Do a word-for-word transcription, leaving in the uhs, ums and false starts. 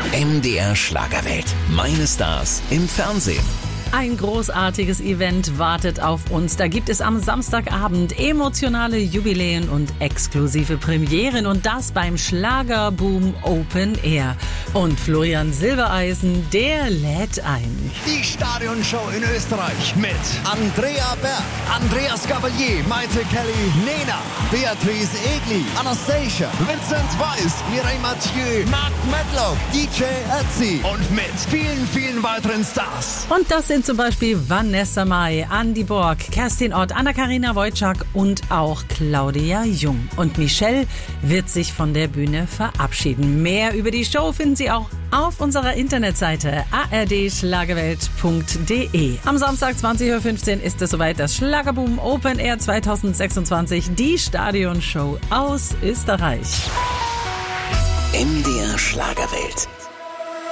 M D R Schlagerwelt. Meine Stars im Fernsehen. Ein großartiges Event wartet auf uns. Da gibt es am Samstagabend emotionale Jubiläen und exklusive Premieren und das beim Schlagerboom Open Air. Und Florian Silbereisen, der lädt ein. Die Stadionshow in Österreich mit Andrea Berg, Andreas Gabalier, Maite Kelly, Nena, Beatrice Egli, Anastasia, Vincent Weiss, Mireille Mathieu, Mark Medlock, D J Ötzi und mit vielen, vielen weiteren Stars. Und das sind zum Beispiel Vanessa Mai, Andi Borg, Kerstin Ott, Anna-Karina Wojcik und auch Claudia Jung. Und Michelle wird sich von der Bühne verabschieden. Mehr über die Show finden Sie auch auf unserer Internetseite a r d schlagerwelt punkt d e. Am Samstag zwanzig Uhr fünfzehn ist es soweit, das Schlagerboom Open Air zwanzig sechsundzwanzig, die Stadionshow aus Österreich. M D R Schlagerwelt.